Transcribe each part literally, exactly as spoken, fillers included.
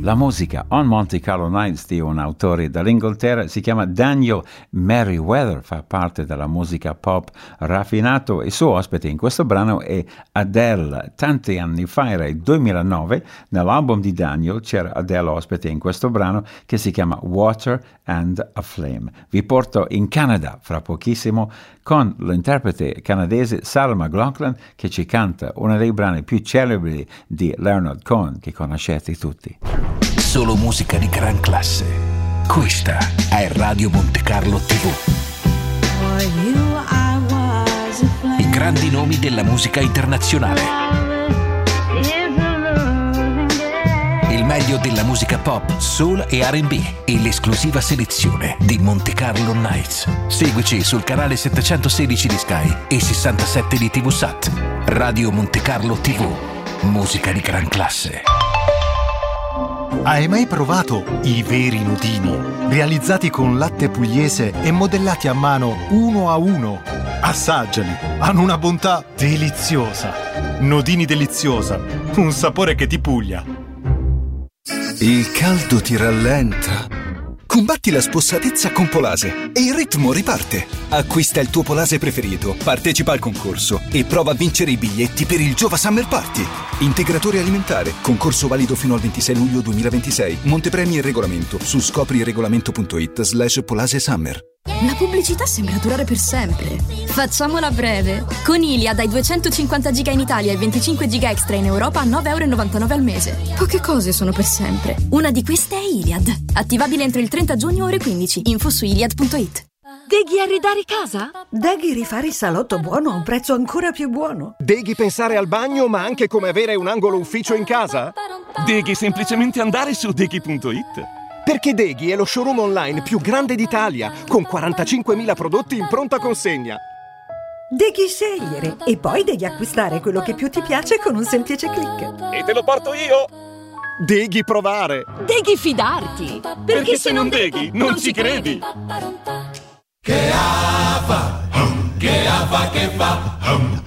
La musica On Monte Carlo Nights di un autore dall'Inghilterra si chiama Daniel Merriweather, fa parte della musica pop raffinato e suo ospite in questo brano è Adele. Tanti anni fa, era il duemilanove, nell'album di Daniel c'era Adele ospite in questo brano che si chiama Water and a Flame. Vi porto in Canada fra pochissimo con l'interprete canadese Sarah McLachlan che ci canta uno dei brani più celebri di Leonard Cohen che conoscete tutti. Solo musica di gran classe. Questa è Radio Monte Carlo tivù. I grandi nomi della musica internazionale. Il meglio della musica pop, soul e R and B e l'esclusiva selezione di Monte Carlo Nights. Seguici sul canale settecentosedici di Sky e sessantasette di tivù Sat. Radio Monte Carlo tivù. Musica di gran classe. Hai mai provato i veri nudini? Realizzati con latte pugliese e modellati a mano uno a uno. Assaggiali, hanno una bontà deliziosa. Nodini deliziosa, un sapore che ti puglia. Il caldo ti rallenta. Combatti la spossatezza con Polase e il ritmo riparte. Acquista il tuo Polase preferito, partecipa al concorso e prova a vincere i biglietti per il Giova Summer Party. Integratore alimentare, concorso valido fino al ventisei luglio duemilaventisei. Montepremi e regolamento su scopriregolamento.it slash Polase Summer. La pubblicità sembra durare per sempre. Facciamola breve. Con Iliad hai duecentocinquanta giga in Italia e venticinque giga extra in Europa a nove euro e novantanove al mese. Poche cose sono per sempre. Una di queste è Iliad. Attivabile entro il trenta giugno ore quindici. Info su iliad punto it. Deghi arredare casa? Deghi rifare il salotto buono a un prezzo ancora più buono. Deghi pensare al bagno ma anche come avere un angolo ufficio in casa? Deghi semplicemente andare su deghi punto it. Perché Deghi è lo showroom online più grande d'Italia, con quarantacinquemila prodotti in pronta consegna. Devi scegliere e poi devi acquistare quello che più ti piace con un semplice click. E te lo porto io! Deghi provare! Deghi fidarti! Perché, Perché se non Deghi, non, non ci credi! Che affa, che affa che fa,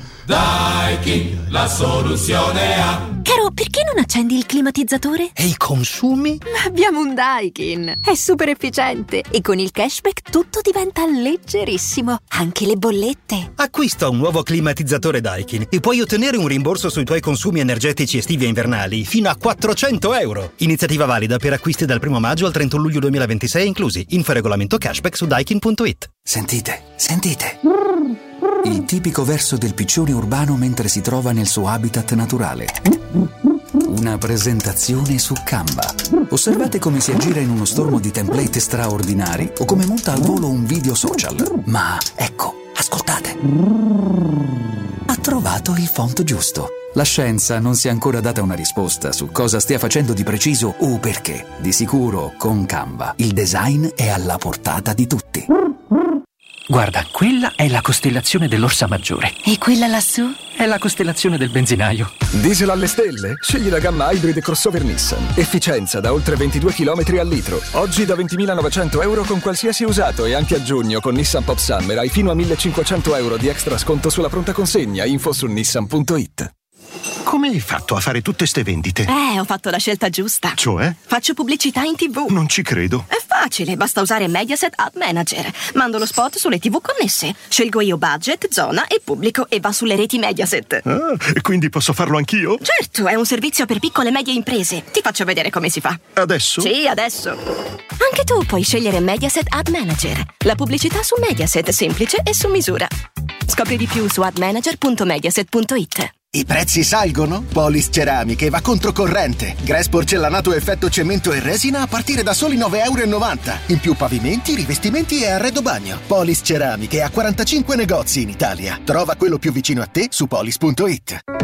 Daikin, la soluzione ha. Caro, perché non accendi il climatizzatore? E i consumi? Abbiamo un Daikin, è super efficiente e con il cashback tutto diventa leggerissimo, anche le bollette. Acquista un nuovo climatizzatore Daikin e puoi ottenere un rimborso sui tuoi consumi energetici estivi e invernali fino a quattrocento euro. Iniziativa valida per acquisti dal primo maggio al trentuno luglio duemilaventisei inclusi. Info regolamento cashback su daikin punto it. Sentite, sentite. Il tipico verso del piccione urbano mentre si trova nel suo habitat naturale. Una presentazione su Canva. Osservate come si aggira in uno stormo di template straordinari o come monta al volo un video social. Ma ecco, ascoltate. Ha trovato il font giusto. La scienza non si è ancora data una risposta su cosa stia facendo di preciso o perché. Di sicuro, con Canva, il design è alla portata di tutti. Guarda, quella è la costellazione dell'Orsa Maggiore. E quella lassù? È la costellazione del benzinaio. Diesel alle stelle? Scegli la gamma Hybrid crossover Nissan. Efficienza da oltre ventidue chilometri al litro. Oggi da ventimilanovecento euro con qualsiasi usato e anche a giugno con Nissan Pop Summer hai fino a millecinquecento euro di extra sconto sulla pronta consegna. Info su nissan punto it. Come hai fatto a fare tutte ste vendite? Eh, ho fatto la scelta giusta. Cioè? Faccio pubblicità in tivù. Non ci credo. È facile, basta usare Mediaset Ad Manager. Mando lo spot sulle tivù connesse. Scelgo io budget, zona e pubblico e va sulle reti Mediaset. Ah, e quindi posso farlo anch'io? Certo, è un servizio per piccole e medie imprese. Ti faccio vedere come si fa. Adesso? Sì, adesso. Anche tu puoi scegliere Mediaset Ad Manager. La pubblicità su Mediaset, semplice e su misura. Scopri di più su ad manager punto mediaset punto it. I prezzi salgono? Polis Ceramiche va controcorrente. Grass porcellanato effetto cemento e resina a partire da soli nove virgola novanta euro. In più pavimenti, rivestimenti e arredo bagno. Polis Ceramiche ha quarantacinque negozi in Italia. Trova quello più vicino a te su polis punto it.